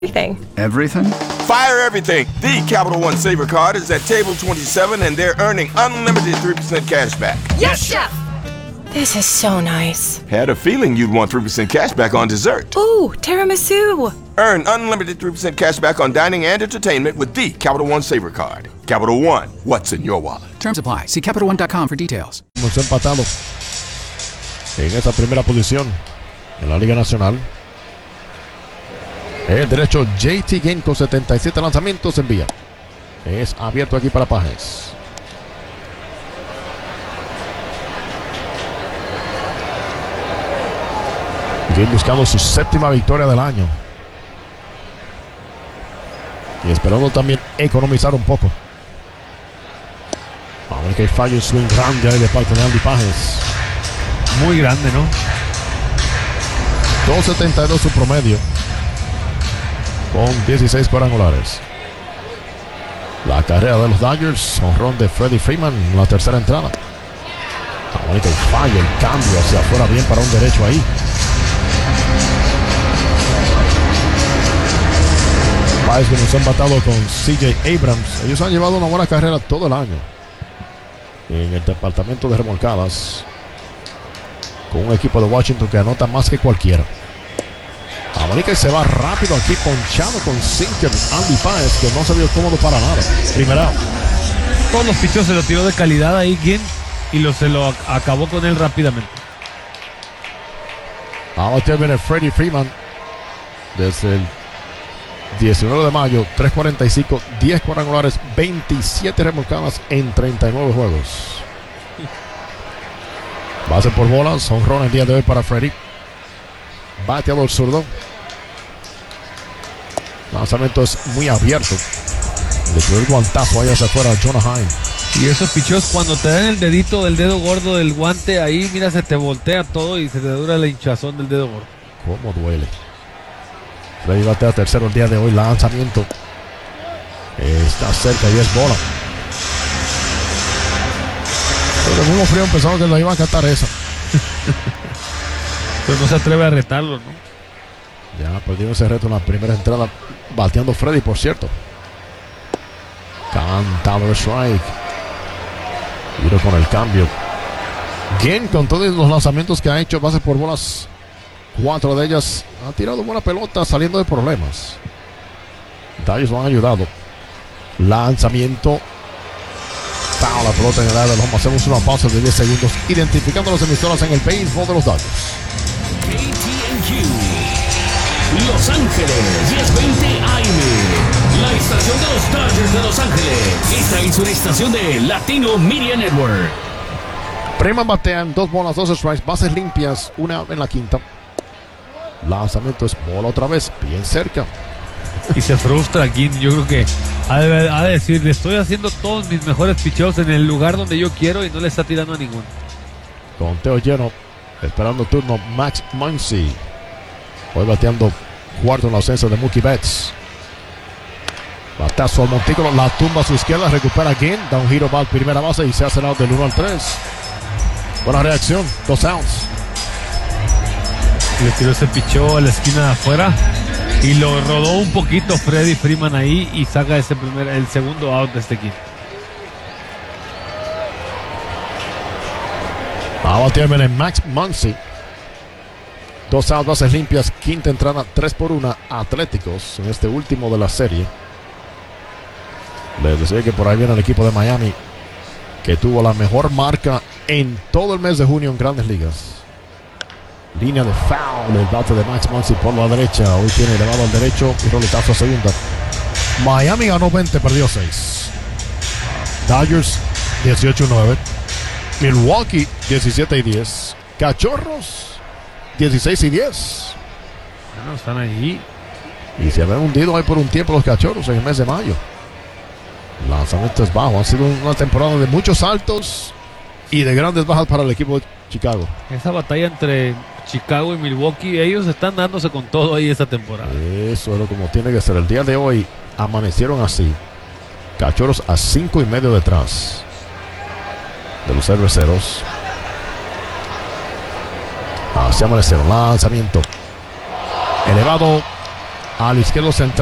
Everything? Fire everything. The Capital One Saver Card is at table 27 and they're earning unlimited 3% cash back. Yes, Chef! This is so nice. Had a feeling you'd want 3% cash back on dessert. Ooh, tiramisu. Earn unlimited 3% cash back on dining and entertainment with the Capital One Saver Card. Capital One, what's in your wallet? Terms apply. See CapitalOne.com for details. Hemos empatado en esa primera posición en la Liga Nacional. El derecho JT Game con 77 lanzamientos envía. Es abierto aquí para Pajes. Game buscando su séptima victoria del año. Y esperando también economizar un poco. Vamos a ver que falla un swing grande ahí de parte de Andy Pajes. Muy grande, ¿no? 2.72 su promedio. Con 16 cuadrangulares. La carrera de los Dodgers. Jonrón de Freddie Freeman en la tercera entrada. Vamos a ver que falla el cambio hacia afuera bien para un derecho ahí. Páez que nos ha empatado con CJ Abrams. Ellos han llevado una buena carrera todo el año en el departamento de remolcadas, con un equipo de Washington que anota más que cualquiera. Amonica se va rápido aquí, ponchado con sinker Andy Páez, que no se vio cómodo para nada. Primera out. Todos los pichos se lo tiró de calidad ahí Ginn y se lo acabó con él rápidamente. Ahora viene Freddie Freeman desde el 19 de mayo, 3.45, 10 cuadrangulares, 27 remolcadas en 39 juegos. Base por bolas, jonrón el día de hoy para Freddie. Bateador zurdo. Lanzamiento es muy abierto. Le tiró el guantazo allá hacia afuera a Jonah Heim. Y esos pichos cuando te dan el dedito del dedo gordo del guante, ahí mira, se te voltea todo y se te dura la hinchazón del dedo gordo. Cómo duele. Freddy batea tercero el día de hoy. Lanzamiento está cerca y es bola. Pero el mismo frío empezó que lo iba a catar esa. Pero no se atreve a retarlo, ¿no? Ya perdió ese reto en la primera entrada. Bateando Freddy, por cierto. Cantado strike. Tiro con el cambio. Ginn con todos los lanzamientos que ha hecho, bases por bolas, 4 de ellas ha tirado buena pelota saliendo de problemas. Dodgers lo han ayudado. Lanzamiento. Foul, la pelota en el área del home. Hacemos una pausa de 10 segundos identificando las emisoras en el béisbol de los Dodgers. KTNQ Los Ángeles 1020 AM, la estación de los Dodgers de Los Ángeles. Esta es una estación de Latino Media Network. Freeman batea en 2 bolas, 2 strikes, bases limpias, una en la quinta. Lanzamiento es bola otra vez, bien cerca. Y se frustra Ginn. Yo creo que ha de decir, le estoy haciendo todos mis mejores picheos en el lugar donde yo quiero y no le está tirando a ninguno. Conteo lleno, esperando turno Max Muncy. Hoy bateando cuarto en la ausencia de Mookie Betts. Batazo al montículo, la tumba a su izquierda, recupera Ginn, da un giro para primera base y se hace el out del 1 al 3. Buena reacción, 2 outs. Le tiró ese picheo a la esquina de afuera y lo rodó un poquito Freddie Freeman ahí y saca el segundo out de este Ginn. Va a batear en Max Muncy. 2 outs, bases limpias, quinta entrada, 3-1 Atléticos en este último de la serie. Les decía que por ahí viene el equipo de Miami, que tuvo la mejor marca en todo el mes de junio en Grandes Ligas. Línea de foul, el bate de Max Muncy por la derecha. Hoy tiene elevado al derecho y roletazo a segunda. Miami ganó 20, perdió 6. Dodgers 18-9. Milwaukee 17-10. Cachorros 16-10. Bueno, están allí. Y se habían hundido ahí por un tiempo los Cachorros en el mes de mayo. Lanzamiento es bajo. Ha sido una temporada de muchos altos y de grandes bajas para el equipo de Chicago. Esa batalla entre Chicago y Milwaukee, ellos están dándose con todo ahí esta temporada. Eso es lo como tiene que ser. El día de hoy amanecieron así. Cachorros a 5.5 detrás de los cerveceros. Así amanecieron. Lanzamiento elevado Al izquierdo central.